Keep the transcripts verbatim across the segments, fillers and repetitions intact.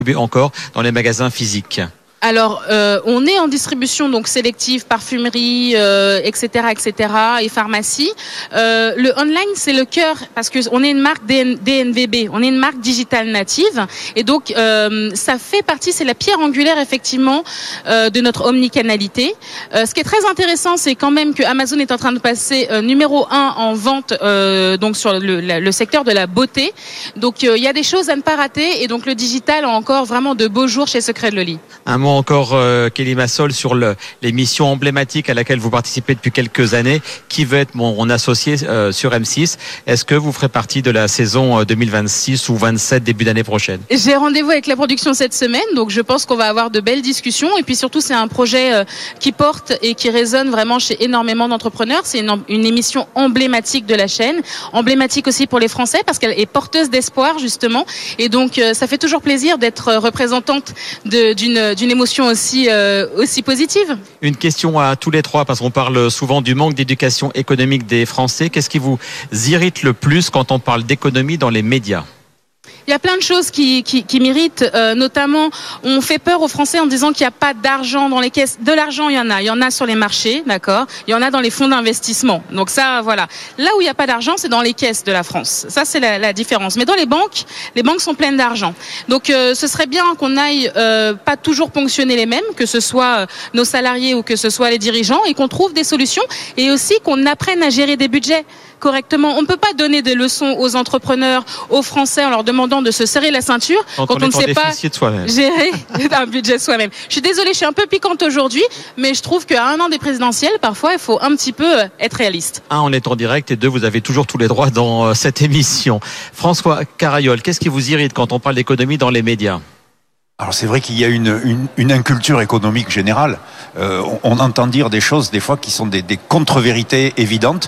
encore dans les magasins physiques? Alors, euh, on est en distribution donc sélective, parfumerie, euh, et cetera, et cetera, et pharmacie. Euh, le online, c'est le cœur parce que on est une marque D N V B, on est une marque digitale native, et donc euh, ça fait partie, c'est la pierre angulaire effectivement euh, de notre omnicanalité. Euh, ce qui est très intéressant, c'est quand même que Amazon est en train de passer euh, numéro un en vente euh, donc sur le, la, le secteur de la beauté. Donc euh, il y a des choses à ne pas rater, et donc le digital a encore vraiment de beaux jours chez Secret de Loli. Un mot encore, euh, Kelly Massol, sur le, l'émission emblématique à laquelle vous participez depuis quelques années. Qui veut être mon, mon associé euh, sur M six? Est-ce que vous ferez partie de la saison deux mille vingt-six ou vingt-sept début d'année prochaine? J'ai rendez-vous avec la production cette semaine, donc je pense qu'on va avoir de belles discussions. Et puis surtout, c'est un projet euh, qui porte et qui résonne vraiment chez énormément d'entrepreneurs. C'est une, une émission emblématique de la chaîne, emblématique aussi pour les Français parce qu'elle est porteuse d'espoir justement. Et donc, euh, ça fait toujours plaisir d'être représentante de, d'une, d'une émotion aussi, euh, aussi positive. Une question à tous les trois, parce qu'on parle souvent du manque d'éducation économique des Français. Qu'est-ce qui vous irrite le plus quand on parle d'économie dans les médias? Il y a plein de choses qui, qui, qui m'irritent, euh, notamment on fait peur aux Français en disant qu'il n'y a pas d'argent dans les caisses. De l'argent, il y en a, il y en a sur les marchés, d'accord. Il y en a dans les fonds d'investissement. Donc ça, voilà. Là où il n'y a pas d'argent, c'est dans les caisses de la France. Ça, c'est la, la différence. Mais dans les banques, les banques sont pleines d'argent. Donc euh, ce serait bien qu'on aille euh, pas toujours ponctionner les mêmes, que ce soit nos salariés ou que ce soit les dirigeants, et qu'on trouve des solutions, et aussi qu'on apprenne à gérer des budgets correctement. On ne peut pas donner des leçons aux entrepreneurs, aux Français, en leur demandant de se serrer la ceinture quand, quand on, on ne sait pas gérer un budget soi-même. Je suis désolée, je suis un peu piquante aujourd'hui, mais je trouve qu'à un an des présidentielles, parfois, il faut un petit peu être réaliste. Un, on est en direct, et deux, vous avez toujours tous les droits dans cette émission. François Carayol, qu'est-ce qui vous irrite quand on parle d'économie dans les médias? Alors c'est vrai qu'il y a une, une, une inculture économique générale. Euh, on, on entend dire des choses des fois qui sont des, des contre-vérités évidentes.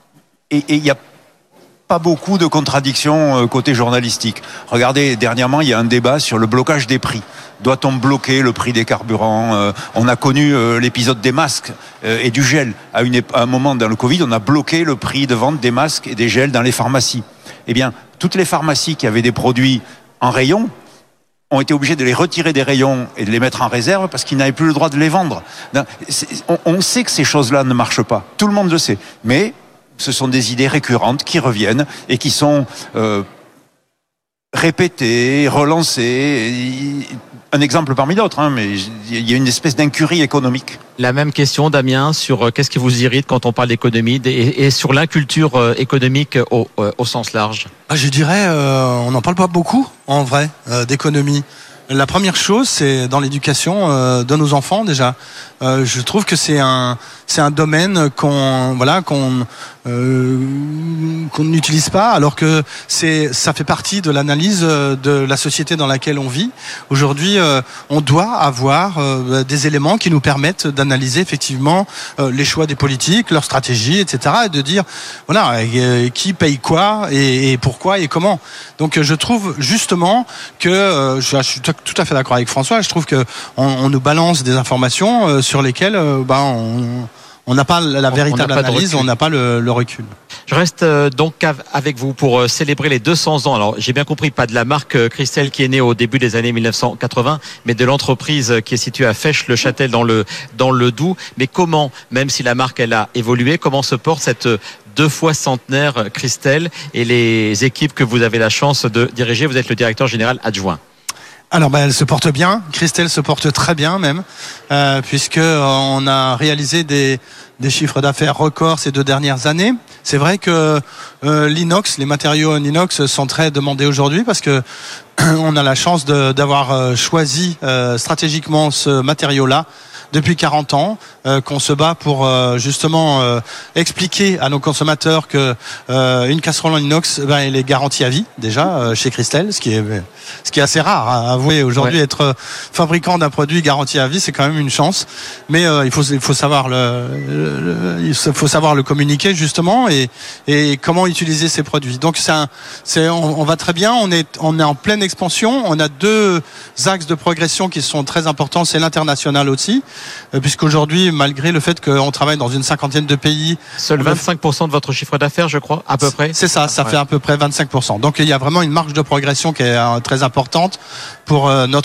Et il n'y a pas beaucoup de contradictions côté journalistique. Regardez, dernièrement, il y a un débat sur le blocage des prix. Doit-on bloquer le prix des carburants? euh, On a connu euh, l'épisode des masques euh, et du gel. À, une, à un moment dans le Covid, on a bloqué le prix de vente des masques et des gels dans les pharmacies. Eh bien, toutes les pharmacies qui avaient des produits en rayon ont été obligés de les retirer des rayons et de les mettre en réserve parce qu'ils n'avaient plus le droit de les vendre. On, on sait que ces choses-là ne marchent pas. Tout le monde le sait. Mais ce sont des idées récurrentes qui reviennent et qui sont euh, répétées, relancées. Un exemple parmi d'autres, hein, mais il y a une espèce d'incurie économique. La même question, Damien, sur qu'est-ce qui vous irrite quand on parle d'économie et, et sur l'inculture économique au, au sens large. Ah, je dirais, euh, on n'en parle pas beaucoup, en vrai, euh, d'économie. La première chose, c'est dans l'éducation euh, de nos enfants déjà. Euh, je trouve que c'est un c'est un domaine qu'on voilà qu'on euh, qu'on n'utilise pas, alors que c'est ça fait partie de l'analyse de la société dans laquelle on vit. Aujourd'hui, euh, on doit avoir euh, des éléments qui nous permettent d'analyser effectivement euh, les choix des politiques, leurs stratégies, et cetera, et de dire voilà euh, qui paye quoi et, et pourquoi et comment. Donc, je trouve justement que euh, je, je suis tout à fait d'accord avec François. Je trouve que on, on nous balance des informations euh, sur lesquelles euh, bah, on on n'a pas la véritable analyse, on n'a pas le, le recul. Je reste euh, donc avec vous pour euh, célébrer les deux cents ans. Alors, j'ai bien compris, pas de la marque euh, Christelle qui est née au début des années mille neuf cent quatre-vingts, mais de l'entreprise qui est située à Fèche-le-Châtel dans le dans le Doubs. Mais comment, même si la marque elle a évolué, comment se porte cette deux fois centenaire Christelle et les équipes que vous avez la chance de diriger? Vous êtes le directeur général adjoint. Alors ben, elle se porte bien, Christelle se porte très bien même, euh, puisque on a réalisé des, des chiffres d'affaires records ces deux dernières années. C'est vrai que euh, l'inox, les matériaux en inox sont très demandés aujourd'hui parce que on a la chance de, d'avoir choisi euh, stratégiquement ce matériau-là depuis quarante ans, euh, qu'on se bat pour euh, justement euh, expliquer à nos consommateurs que euh, une casserole en inox, ben, elle est garantie à vie déjà euh, chez Christelle, ce qui est ce qui est assez rare à avouer aujourd'hui. Ouais. Être fabricant d'un produit garanti à vie, c'est quand même une chance. Mais euh, il faut il faut savoir le, le, le il faut savoir le communiquer justement et et comment utiliser ces produits. Donc c'est un, c'est on, on va très bien, on est on est en pleine expansion. On a deux axes de progression qui sont très importants, c'est l'international aussi. Puisqu'aujourd'hui, malgré le fait qu'on travaille dans une cinquantaine de pays... Seuls vingt-cinq pour cent de votre chiffre d'affaires, je crois, à peu près. C'est ça, ça ouais. fait à peu près vingt-cinq pour cent. Donc il y a vraiment une marge de progression qui est très importante pour notre